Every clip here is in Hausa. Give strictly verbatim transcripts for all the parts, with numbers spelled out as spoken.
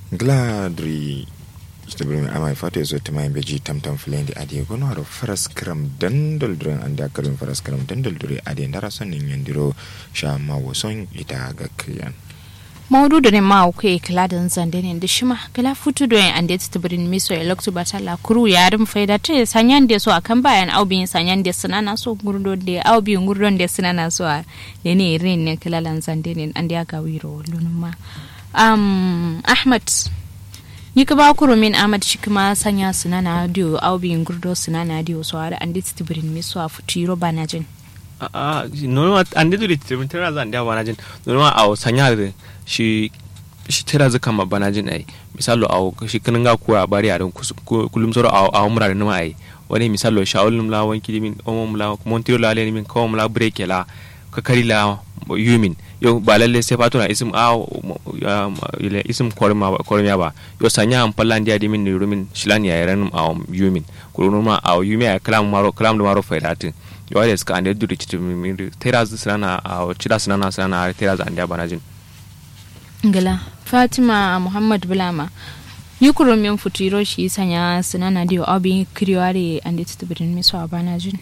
Gladri Stabrim amai fata zo ta mai beji tamtam filendi adi gono haro faras kram dandal duren andi akarin faras kram dandal dure adi ndara sonin yandiro sha mawo son ita ga kiyan maudu da ne ma ku kladin zande ne da shima kala futu do yan ande tibrin miso eloktu batala kuru yarim faida te sanyan de so akan bayan aubin sanyan de sunana so gurdo de aubin gurdon de sunana so ne ne rin ne kalalan zande ne ande aga wiro lunuma um ahmad yika ba kuro min ahmad shikma sanya sunana dio aubin gurdo sunana dio so ada ande tibrin miso a futiro banajin a no ande do tibrin tera zan da banajin no a sanya de shi shi tera zaka ma banajin ai misalo aw shi kanin ga kuwa bari a don kullum soro aw aw mura da ai wani misalo shaulum la wanki dimin omom la montiro la lenin min kom la break la ka kari la yumin yo ba lalle sai fatuna isim aw ile isim korma korma ba yo sanya am pallan dia dimin ni rumin shilani ya ran aw yumin kurunu ma aw yumi ya kalam maro kalam do maro faidatin yo wale ska ande duri citin tera zana aw cida sana sana tera zan dia banajin ngala fatima muhammad bulama yukuro min futiro shi sanya sunana dio abi kriware ande tibrin miso abanajin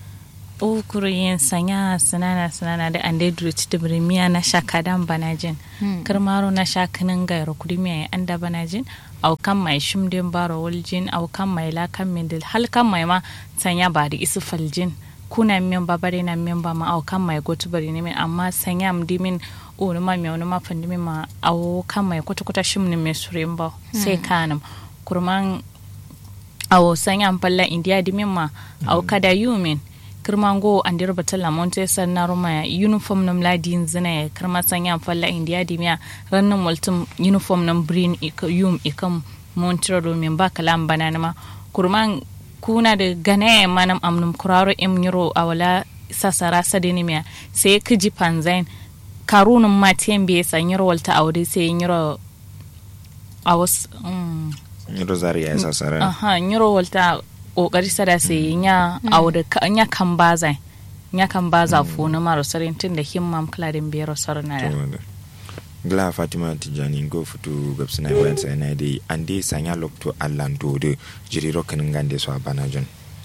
o kuroyin sanya sunana sunana da ande duri tibrin miya na shakadan banajin hmm. karmaro na shakanin gairo kudimiya anda banajin au kan mai shimdin baro waljin au kan mai lakan mindil hal kan mai ma sanya ba da isu faljin kuna min babare na min ba ma au kan mai gotu bari ne amma sanya mdimin o ma mi wani ma fandi mi ma awo kan mai kwata kwata shim ne mai surin ba sai kanam kurman awo sanya ampalla india di min ma awo kada yumin kurman go andir batalla monte sanna roma uniform nam ladin zina kurma sanya ampalla india di miya rannan multum uniform nam green yum ikam montro do min ba kalam banana ma kurman kuna da gane manam amnum kuraro im nyuro awala sasara sadini miya sai kiji panzain karunun matiyan bai san yiro walta aure sai yiro a wasu yiro zariya ya sasara aha yiro walta kokari sada sai nya aure nya kan baza nya kan baza fu na maro sarin tun da himmam kladin biyar sarna da gla fatima tijani go futu gabsina wayan sai na dai ande sanya lokto allando de jiriro kanin gande so abanajon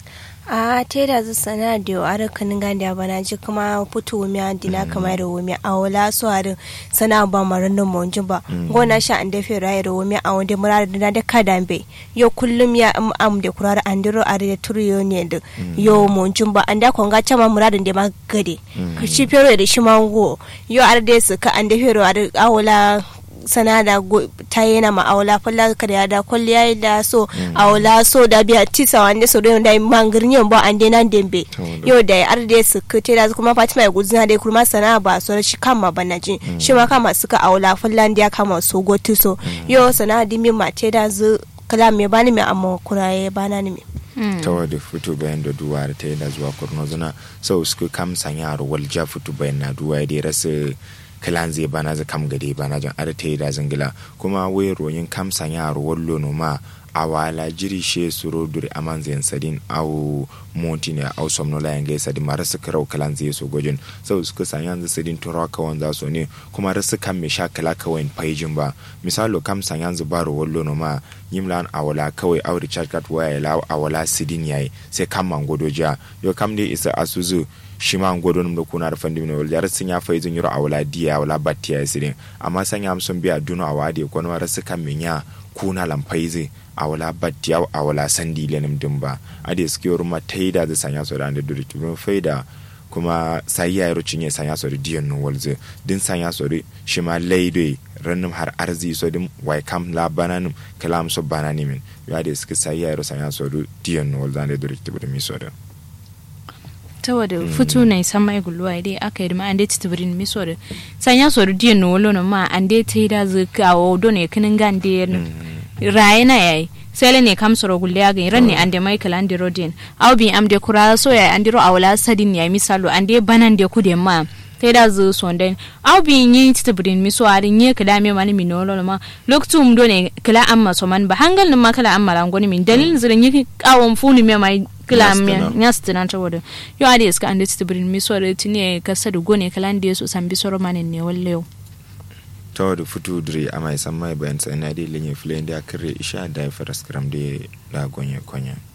a teda zu sana da ara kanin ganda bana ji kuma fito mi dina kamar da wumi a wala so har sana ba maran nan mun ba gona sha an da fe rayi da wumi a wanda murar da da kadambe yo kullum ya am am da kurar andiro are da turiyo ne da yo mun ba an da konga chama muradin da ma gade ka shi fero da shi mango yo ar da su ka an da fero a wala sana da ta yana ma'aula falla kada da kulliya da so aula so da biya tisa wanda so da mangirnyon ba an denan dembe yo da arde su kute da kuma Fatima ya guzuna da kuma sana ba so shi kama banaji shi ma kama suka aula fallan da kama so gotu so yo sana dimi mace da zu kala me bani me amma kuraye bana ni me tawa da fito bayan da duwa ta yana zuwa kurno zuna so su kam sanya walja fito bayan na duwa da rasa kalan zai bana za kam gade bana jan arta da zangila kuma wai royin kam sanya wallo no ma awala jiri she suro duri aman zai sadin au montine au somno la yangai sadin mara su karau kalan zai so gojin sau suka sanya zai sadin turawa kawan za su ne kuma rasu kam me sha kala kawai paijin ba misalo kam sanya zai baro wallo no ma yimlan awala kawai au richard cat waya la awala sidin yayi sai kam mangodo ja yo kam dai isa asuzu shi ma godon da kuna da fandi ne waljar sun ya faizin yuro awala diya wala battiya sirin amma sanya amsun biya duno awade ko na rasu kan minya kuna lampaize awala battiya awala sandi lenim dimba ade suke ruma taida da sanya so da da duri faida kuma sai ya rucin ya sanya so da diyan no walze din sanya so da shi ma laidoi rannum har arzi so din wai kam la bananum kalam so bananimin ya ade suke sai ya ru sanya so da diyan no walze da duri tibur mi so da tawa da fito na isa mai gulwa dai aka yi ma ande tibrin mi so da sanya so da diyan no wolo no ma ande taida zaka o do ne kinin gande rayena yayi sele ne kam soro gulya ga ran ne ande Michael ande Rodin au bi am de kura so ya ande ro awla sadin ya misalo ande banan de kude ma taida zu sonden au bi yin tibrin mi so arin ye kada me mani mi no ma loktum do ne kala amma so man ba hangal ma kala amma ran goni min dalil zirin yi kawon funi me mai kala me nyastina ta wodo yo ade ska ande tibrin mi so re tine ka sadu gone kala ande so sambi soro manen ne wallew tawa da futu dure ama isan mai bayan sai na dai linye fule da kare isha da faras kram da da gonye konya